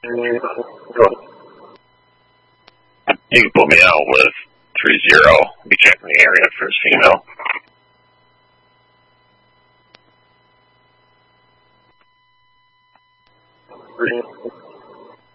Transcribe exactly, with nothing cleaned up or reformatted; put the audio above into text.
You can put me out with three zero. Be checking the area for his female.